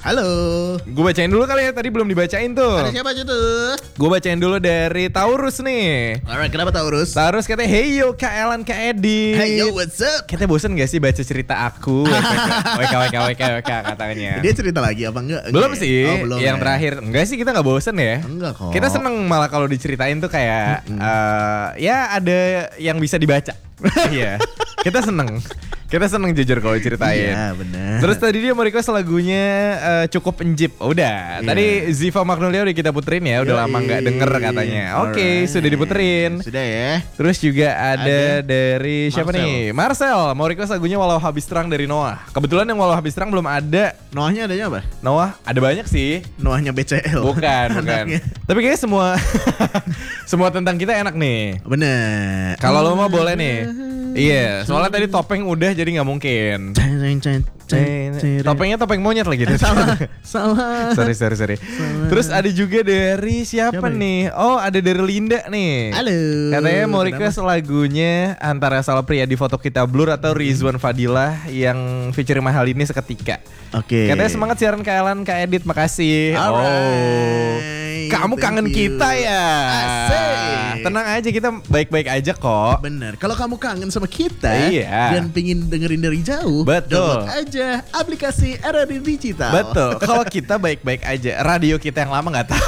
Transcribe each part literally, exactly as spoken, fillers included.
Halo. Gue bacain dulu kali ya, tadi belum dibacain tuh. Ada siapa aja tuh? Gue bacain dulu dari Taurus nih. Alright, kenapa Taurus? Taurus katanya, hey yo Kak Elan, Kak Edi. Hey yo, what's up? Kita bosen gak sih baca cerita aku? W K W K W K W K katanya. Dia cerita lagi apa enggak? Belum Enggak sih, ya? Oh, belum yang ya? terakhir. Enggak sih, kita gak bosen ya. Enggak kok. Kita seneng malah kalau diceritain tuh kayak eh, ya ada yang bisa dibaca. Iya, kita seneng. Kita seneng jujur kalau ceritain. Iya, benar. Terus tadi dia mau request lagunya eh, Cukup Enjip. Udah, Iya. tadi Ziva Magnolia udah kita puterin ya. Udah Yoi. lama nggak denger katanya. Oke, Alright. sudah diputerin. Sudah ya. Terus juga ada, Ada dari siapa Marcel. nih? Marcel mau request lagunya Walau Habis Terang dari Noah. Kebetulan yang Walau Habis Terang belum ada. Noahnya adanya apa? Noah ada banyak sih. Noahnya B C L. Bukan, bukan. Anaknya. Tapi kayaknya semua semua tentang kita enak nih. Bener. Kalau lo mau boleh nih. Iya, soalnya tadi topeng udah jadi nggak mungkin. Topengnya topeng monyet lagi. Salah. Salah. sorry, sorry, sorry. Salah. Terus ada juga dari siapa, Siapa nih? Oh, ada dari Linda nih. Halo. Katanya mau Kenapa? request lagunya antara Salah Pria di Foto Kita Blur atau Rizwan Fadilah yang featuring Mahal ini seketika. Oke. Katanya semangat siaran Kak Elan, Kak Edit, makasih. Oh, Alright, kamu thank kangen you. kita ya? Asik. Tenang aja, kita baik-baik aja kok. Bener. Kalau kamu kangen sama kita Iya. dan pingin dengerin dari jauh, Betul. download aja aplikasi R R D Digital. Betul. Kalau kita baik-baik aja, radio kita yang lama nggak tahu.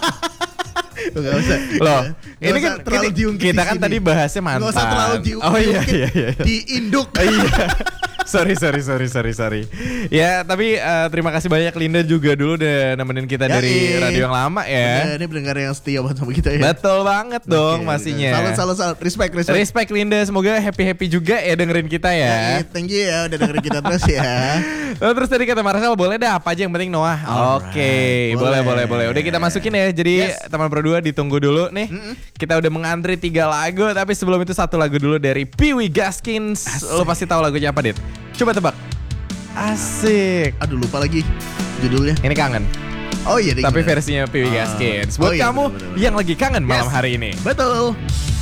Gak usah. Loh, Nggak ini usah kan terlalu kita, diungkit kita di kan sini. tadi bahasnya mantan. Gak usah terlalu diungkit. Oh iya iya iya. Diinduk. Iya. Sorry sorry sorry sorry sorry. Ya tapi eh, terima kasih banyak Linda juga dulu udah nemenin kita Yoi. dari radio yang lama ya. Bener, ini pendengar yang setia banget sama kita ya. Betul banget dong Oke, pastinya. Salut salut salut. Respect respect. Respect Linda, semoga happy happy juga ya dengerin kita ya. Yoi, thank you ya udah dengerin kita terus ya. Oh, terus tadi kata Marcel boleh dah apa aja yang penting Noah. Alright, Oke, boleh boleh boleh. boleh. Udah kita masukin ya. Jadi Yes. teman berdua ditunggu dulu nih. Kita udah mengantri tiga lagu, tapi sebelum itu satu lagu dulu dari Pee-wee Gaskins. Lo pasti tahu lagunya apa, Dit? Coba tebak. Asik. Aduh lupa lagi judulnya. Ini kangen. Oh iya. Tapi gimana? versinya Pee-wee Ah. Gaskins. Oh Buat iya, kamu bener, bener, bener. yang lagi kangen malam Yes. hari ini. Betul.